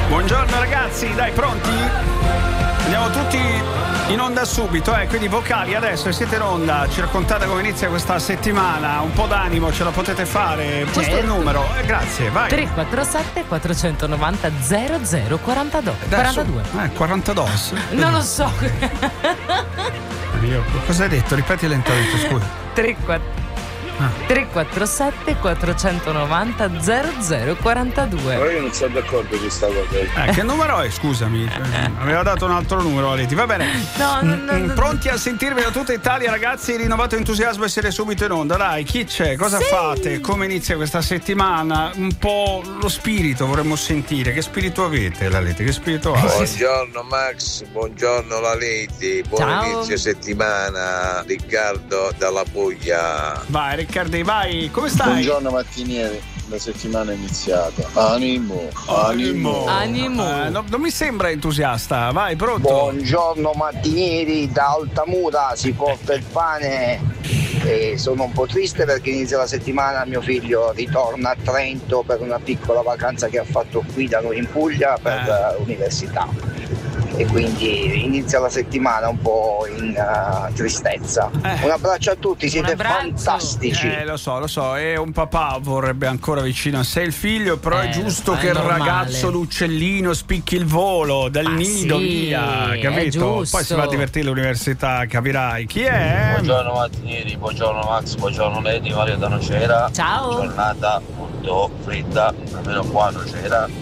Buongiorno ragazzi, dai, pronti? Andiamo tutti in onda subito, quindi vocali adesso, siete in onda, ci raccontate come inizia questa settimana, un po' d'animo ce la potete fare, questo è il numero, grazie, vai. 347 490 0042 42. 42? Non lo so. Cosa hai detto? Ripeti lentamente, scusa. 347 490 0042. Ma io non sono d'accordo con questa cosa. Che numero è? Scusami, aveva dato un altro numero Leti. Va bene. No. Pronti a sentirvi da tutta Italia, ragazzi? Rinnovato entusiasmo e siete subito in onda. Dai, chi c'è? Cosa fate? Come inizia questa settimana? Un po' lo spirito vorremmo sentire. Che spirito avete, la Leti? Che spirito ha? Buongiorno Max, buongiorno la Leti, buon inizio settimana. Riccardo dalla Puglia. Vai Riccardi, vai, come stai? Buongiorno mattinieri, la settimana è iniziata. Animo. Non mi sembra entusiasta, vai, pronto? Buongiorno mattinieri, da Altamura si porta il pane e sono un po' triste perché inizia la settimana, mio figlio ritorna a Trento per una piccola vacanza che ha fatto qui da noi in Puglia per l'università. E quindi inizia la settimana un po' in tristezza. Un abbraccio a tutti, siete fantastici. Lo so, e un papà vorrebbe ancora vicino a sé il figlio, però è giusto che il ragazzo, l'uccellino, spicchi il volo dal nido, via, capito? Poi si va a divertire all'università, capirai. Chi è? Buongiorno mattinieri, buongiorno Max, buongiorno Lady, Mario da Nocera. Ciao. Giornata molto fredda, almeno qua a Nocera.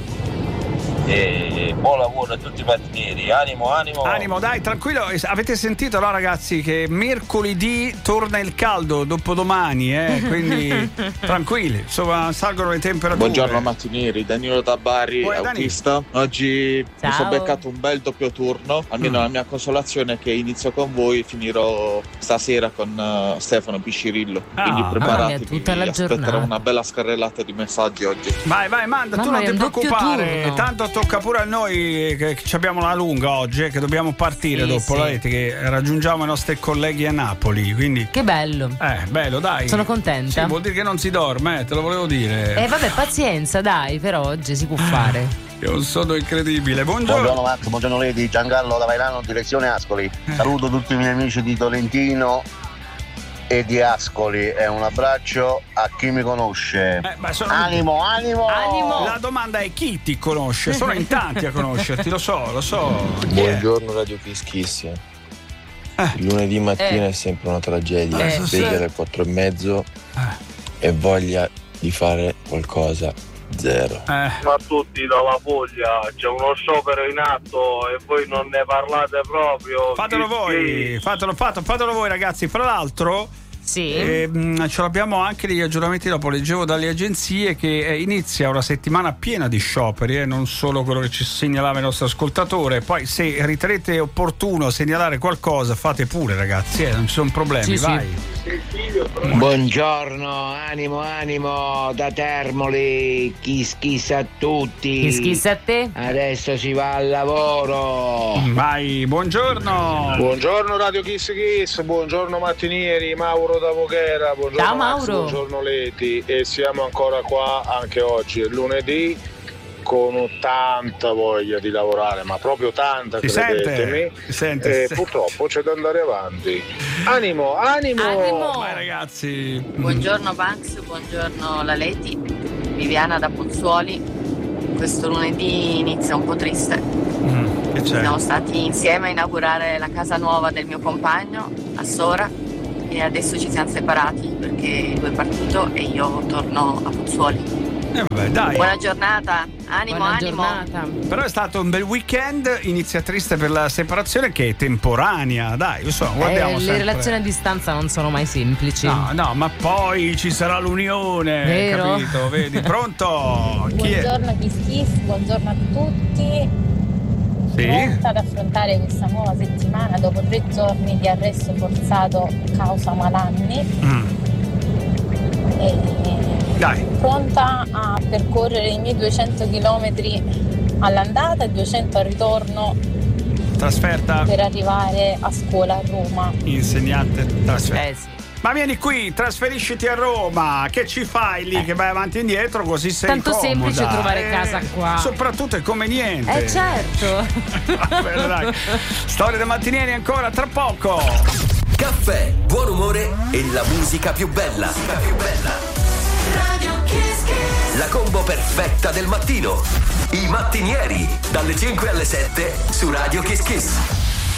E buon lavoro a tutti i mattinieri, animo, dai, tranquillo. Avete sentito, no ragazzi, che mercoledì torna il caldo, dopodomani, quindi tranquilli, insomma salgono le temperature. Buongiorno mattinieri, Danilo da Bari, autista. Oggi mi sono beccato un bel doppio turno, almeno la mia consolazione è che inizio con voi, finirò stasera con Stefano Piscirillo, quindi preparatevi, aspetterò una bella scarrellata di messaggi oggi. Vai, manda, tu non ti preoccupare, tanto tocca pure a noi che abbiamo la lunga oggi, che dobbiamo partire dopo la rete, che raggiungiamo i nostri colleghi a Napoli, quindi che bello. Bello, dai. Sono contenta. Sì, vuol dire che non si dorme, te lo volevo dire. Vabbè, pazienza, dai, per oggi si può fare. È un sonno incredibile. Buongiorno Max, buongiorno Lady, Giancarlo da Vairano, direzione Ascoli. Saluto tutti i miei amici di Tolentino e di Ascoli e un abbraccio a chi mi conosce. Animo. La domanda è chi ti conosce? Sono in tanti a conoscerti, lo so. Buongiorno Radio Kiss. Il lunedì mattina è sempre una tragedia, sveglia alle 4:30 e voglia di fare qualcosa zero. Ma tutti dalla Puglia c'è uno sciopero in atto e voi non ne parlate proprio. Fatelo voi ragazzi. Fra l'altro ce l'abbiamo anche degli aggiornamenti dopo, leggevo dalle agenzie che inizia una settimana piena di scioperi, non solo quello che ci segnalava il nostro ascoltatore. Poi se ritenete opportuno segnalare qualcosa fate pure ragazzi, non ci sono problemi, vai. Buongiorno, animo da Termoli, kiss a tutti. Kiss a te. Adesso si va al lavoro. Vai, buongiorno. Buongiorno Radio Kiss, buongiorno mattinieri, Mauro da Voghera, buongiorno ciao Max, Mauro. Buongiorno Leti, e siamo ancora qua anche oggi, è lunedì, con tanta voglia di lavorare, ma proprio tanta, credetemi. Si sente. Purtroppo c'è da andare avanti. Animo. Vai ragazzi. Buongiorno Max, buongiorno la Leti, Viviana da Pozzuoli. Questo lunedì inizia un po' triste. Siamo stati insieme a inaugurare la casa nuova del mio compagno a Sora e adesso ci siamo separati perché lui è partito e io torno a Pozzuoli. Dai. Buona giornata, animo. Giornata. Però è stato un bel weekend, inizia triste per la separazione che è temporanea, dai, guardiamo le relazioni a distanza non sono mai semplici. No, ma poi ci sarà l'unione, vero? Capito? Vedi, pronto? Buongiorno Kiss, buongiorno a tutti. Pronta ad affrontare questa nuova settimana dopo 3 giorni di arresto forzato causa Malanni. Dai. Pronta a percorrere i miei 200 km all'andata e 200 al ritorno. Trasferta per arrivare a scuola a Roma. Insegnante trasferta. Ma vieni qui, trasferisciti a Roma, che ci fai lì? Che vai avanti e indietro, così sei tanto comoda. semplice trovare casa qua. Soprattutto è conveniente. Certo. Vabbè, dai. Storia dei mattinieri ancora tra poco. Caffè, buon umore e la musica più bella. Radio Kiss Kiss. La combo perfetta del mattino. I mattinieri, dalle 5 alle 7 su Radio Kiss Kiss.